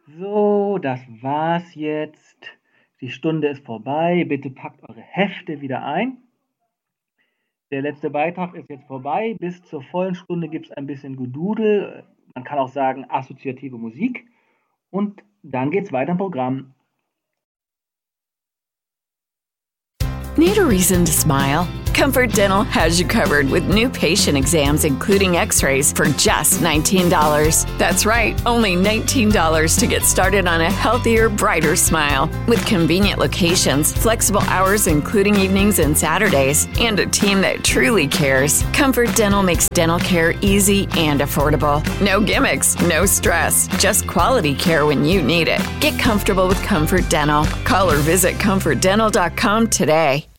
So, das war's jetzt. Die Stunde ist vorbei. Bitte packt eure Hefte wieder ein. Der letzte Beitrag ist jetzt vorbei. Bis zur vollen Stunde gibt es ein bisschen Gedudel. Man kann auch sagen assoziative Musik. Und dann geht's weiter im Programm. Need a reason to smile? Comfort Dental has you covered with new patient exams, including x-rays, for just $19. That's right, only $19 to get started on a healthier, brighter smile. With convenient locations, flexible hours including evenings and Saturdays, and a team that truly cares, Comfort Dental makes dental care easy and affordable. No gimmicks, no stress, just quality care when you need it. Get comfortable with Comfort Dental. Call or visit comfortdental.com today.